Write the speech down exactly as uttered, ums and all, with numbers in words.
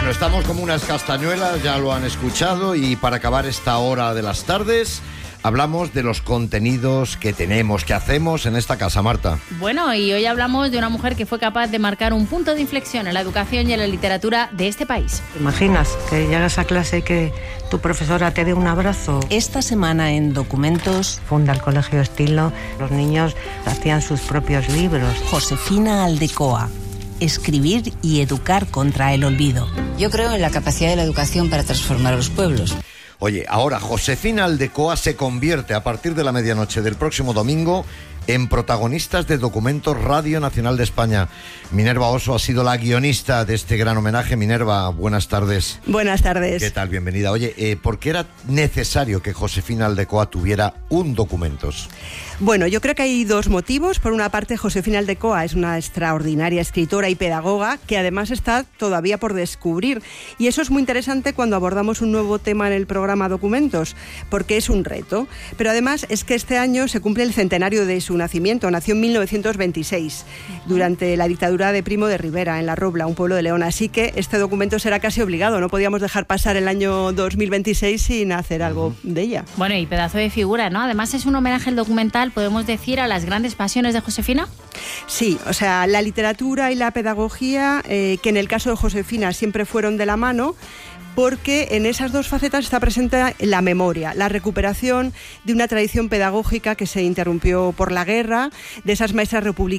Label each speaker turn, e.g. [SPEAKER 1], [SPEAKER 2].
[SPEAKER 1] Bueno, estamos como unas castañuelas, ya lo han escuchado, y para acabar esta hora de las tardes hablamos de los contenidos que tenemos, que hacemos en esta casa, Marta.
[SPEAKER 2] Bueno, y hoy hablamos de una mujer que fue capaz de marcar un punto de inflexión en la educación y en la literatura de este país.
[SPEAKER 3] ¿Te imaginas que llegas a clase y que tu profesora te dé un abrazo?
[SPEAKER 4] Esta semana en Documentos
[SPEAKER 3] Funda el Colegio Estilo, los niños hacían sus propios libros.
[SPEAKER 4] Josefina Aldecoa. Escribir y educar contra el olvido.
[SPEAKER 5] Yo creo en la capacidad de la educación para transformar a los pueblos.
[SPEAKER 1] Oye, ahora Josefina Aldecoa se convierte a partir de la medianoche del próximo domingo en protagonistas de Documentos Radio Nacional de España. Minerva Oso ha sido la guionista de este gran homenaje. Minerva, buenas tardes.
[SPEAKER 6] Buenas tardes.
[SPEAKER 1] ¿Qué tal? Bienvenida. Oye, eh, ¿por qué era necesario que Josefina Aldecoa tuviera un Documentos?
[SPEAKER 6] Bueno, yo creo que hay dos motivos. Por una parte, Josefina Aldecoa es una extraordinaria escritora y pedagoga que además está todavía por descubrir. Y eso es muy interesante cuando abordamos un nuevo tema en el programa Documentos, porque es un reto. Pero además es que este año se cumple el centenario de su nacimiento. Nació en mil novecientos veintiséis, durante la dictadura de Primo de Rivera, en La Robla, un pueblo de León. Así que este documento será casi obligado. No podíamos dejar pasar el año dos mil veintiséis sin hacer algo de ella.
[SPEAKER 2] Bueno, y pedazo de figura, ¿no? Además es un homenaje al documental, podemos decir, a las grandes pasiones de Josefina.
[SPEAKER 6] Sí, o sea, la literatura y la pedagogía, eh, que en el caso de Josefina siempre fueron de la mano, porque en esas dos facetas está presente la memoria, la recuperación de una tradición pedagógica que se interrumpió por la guerra, de esas maestras republicanas